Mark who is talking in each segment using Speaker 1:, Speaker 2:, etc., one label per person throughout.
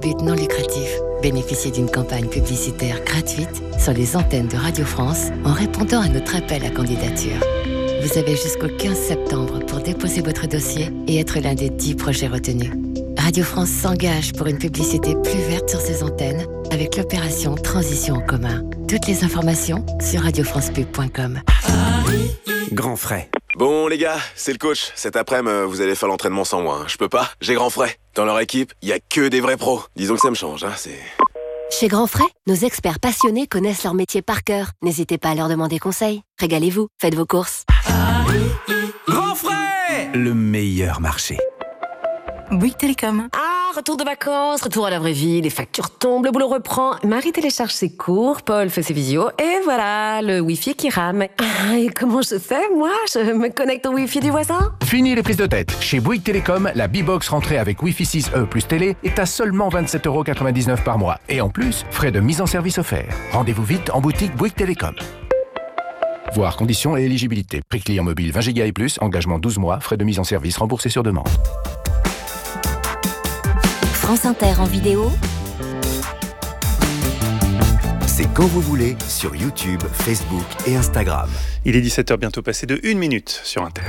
Speaker 1: but non lucratif. Bénéficiez d'une campagne publicitaire gratuite sur les antennes de Radio France en répondant à notre appel à candidature. Vous avez jusqu'au 15 septembre pour déposer votre dossier et être l'un des 10 projets retenus. Radio France s'engage pour une publicité plus verte sur ses antennes avec l'opération Transition en commun. Toutes les informations sur radiofrancepub.com.
Speaker 2: Grand frais.
Speaker 3: Bon les gars, c'est le coach. Cet après-midi, vous allez faire l'entraînement sans moi. Je peux pas, j'ai Grand frais. Dans leur équipe, il y a que des vrais pros. Disons que ça me change, c'est...
Speaker 4: Chez Grand Frais, nos experts passionnés connaissent leur métier par cœur. N'hésitez pas à leur demander conseil. Régalez-vous, faites vos courses.
Speaker 2: Grand frais, le meilleur marché.
Speaker 5: Bouygues Télécom.
Speaker 6: Ah, retour de vacances, retour à la vraie vie, les factures tombent, le boulot reprend. Marie télécharge ses cours, Paul fait ses visios, et voilà, le Wi-Fi qui rame. Ah, et comment je fais, moi? Je me connecte au Wi-Fi du voisin?
Speaker 7: Fini les prises de tête. Chez Bouygues Télécom, la B-Box rentrée avec Wi-Fi 6E plus télé est à seulement 27,99€ par mois. Et en plus, frais de mise en service offerts. Rendez-vous vite en boutique Bouygues Télécom. Voir conditions et éligibilité. Prix client mobile 20 Go et plus, engagement 12 mois, frais de mise en service remboursés sur demande.
Speaker 4: France Inter en vidéo.
Speaker 2: C'est quand vous voulez sur YouTube, Facebook et Instagram.
Speaker 8: Il est 17h bientôt passé de 1 minute sur Inter.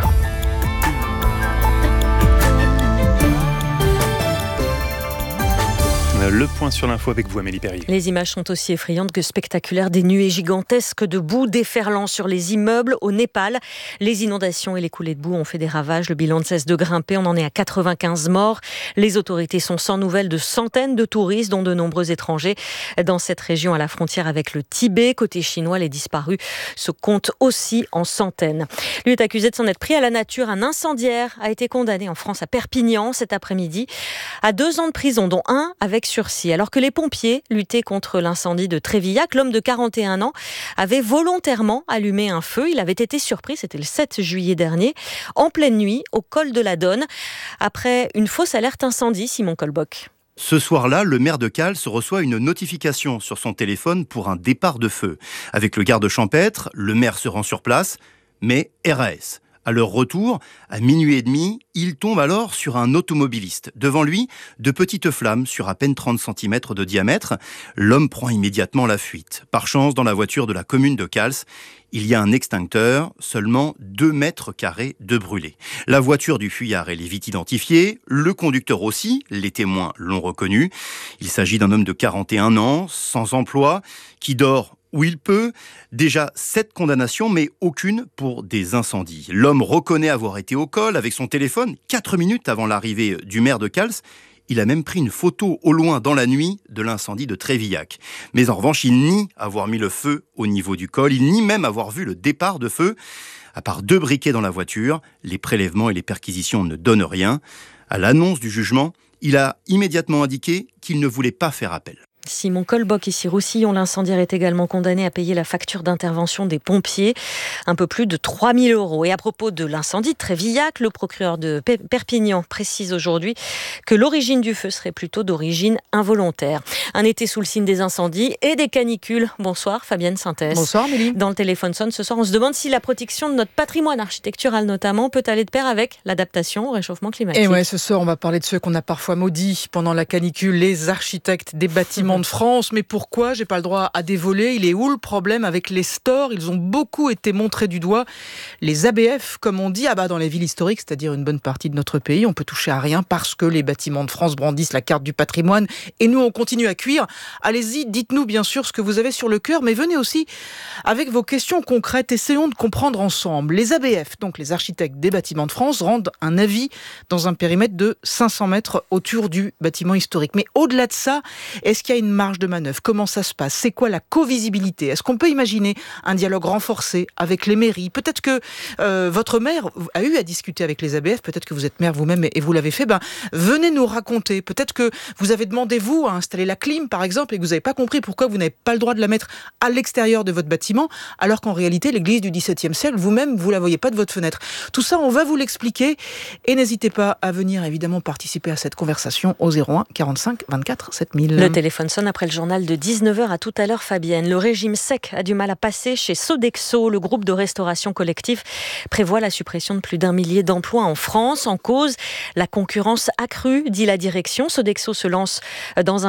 Speaker 8: Le point sur l'info avec vous, Amélie Perrier.
Speaker 9: Les images sont aussi effrayantes que spectaculaires. Des nuées gigantesques de boue déferlant sur les immeubles au Népal. Les inondations et les coulées de boue ont fait des ravages. Le bilan ne cesse de grimper. On en est à 95 morts. Les autorités sont sans nouvelles de centaines de touristes, dont de nombreux étrangers. Dans cette région à la frontière avec le Tibet, côté chinois, les disparus se comptent aussi en centaines. Lui est accusé de s'en être pris à la nature. Un incendiaire a été condamné en France à Perpignan cet après-midi à 2 ans de prison, dont 1 avec sursis. Alors que les pompiers luttaient contre l'incendie de Trévillac, l'homme de 41 ans avait volontairement allumé un feu. Il avait été surpris, c'était le 7 juillet dernier, en pleine nuit, au col de la Donne, après une fausse alerte incendie. Simon Colboc.
Speaker 10: Ce soir-là, le maire de Cals reçoit une notification sur son téléphone pour un départ de feu. Avec le garde champêtre, le maire se rend sur place, mais RAS. À leur retour, à minuit et demi, il tombe alors sur un automobiliste. Devant lui, de petites flammes sur à peine 30 cm de diamètre. L'homme prend immédiatement la fuite. Par chance, dans la voiture de la commune de Cals, il y a un extincteur, seulement 2 mètres carrés de brûlé. La voiture du fuyard, elle est vite identifiée. Le conducteur aussi, les témoins l'ont reconnu. Il s'agit d'un homme de 41 ans, sans emploi, qui dort où il peut. Déjà 7 condamnations, mais aucune pour des incendies. L'homme reconnaît avoir été au col avec son téléphone 4 minutes avant l'arrivée du maire de Cals. Il a même pris une photo au loin dans la nuit de l'incendie de Trévillac. Mais en revanche, il nie avoir mis le feu au niveau du col. Il nie même avoir vu le départ de feu. À part 2 briquets dans la voiture, les prélèvements et les perquisitions ne donnent rien. À l'annonce du jugement, il a immédiatement indiqué qu'il ne voulait pas faire appel.
Speaker 9: Simon Colboc, ici Roussillon, l'incendiaire est également condamné à payer la facture d'intervention des pompiers, un peu plus de 3 000 €. Et à propos de l'incendie de Trévillac, le procureur de Perpignan précise aujourd'hui que l'origine du feu serait plutôt d'origine involontaire. Un été sous le signe des incendies et des canicules. Bonsoir Fabienne Synthès.
Speaker 11: Bonsoir Amélie.
Speaker 9: Dans le téléphone sonne ce soir, on se demande si la protection de notre patrimoine architectural notamment peut aller de pair avec l'adaptation au réchauffement climatique.
Speaker 11: Et ouais, ce soir on va parler de ceux qu'on a parfois maudits pendant la canicule, les architectes des bâtiments de France. Mais pourquoi? J'ai pas le droit à dévoiler. Il est où le problème avec les stores? Ils ont beaucoup été montrés du doigt. Les ABF, comme on dit, dans les villes historiques, c'est-à-dire une bonne partie de notre pays, on peut toucher à rien parce que les bâtiments de France brandissent la carte du patrimoine et nous on continue à cuire. Allez-y, dites-nous bien sûr ce que vous avez sur le cœur, mais venez aussi avec vos questions concrètes. Essayons de comprendre ensemble. Les ABF, donc les architectes des bâtiments de France, rendent un avis dans un périmètre de 500 mètres autour du bâtiment historique. Mais au-delà de ça, est-ce qu'il y a une marge de manœuvre? Comment ça se passe? C'est quoi la co-visibilité? Est-ce qu'on peut imaginer un dialogue renforcé avec les mairies? Peut-être que votre maire a eu à discuter avec les ABF, peut-être que vous êtes maire vous-même et vous l'avez fait. Venez nous raconter. Peut-être que vous avez demandé, vous, à installer la clim, par exemple, et que vous n'avez pas compris pourquoi vous n'avez pas le droit de la mettre à l'extérieur de votre bâtiment, alors qu'en réalité, l'église du XVIIe siècle, vous-même, vous la voyez pas de votre fenêtre. Tout ça, on va vous l'expliquer. Et n'hésitez pas à venir, évidemment, participer à cette conversation au 01 45 24 7000.
Speaker 9: Le téléphone sonne après le journal de 19h. À tout à l'heure, Fabienne. Le régime sec a du mal à passer chez Sodexo. Le groupe de restauration collective prévoit la suppression de plus d'1 millier d'emplois en France. En cause, la concurrence accrue, dit la direction. Sodexo se lance dans un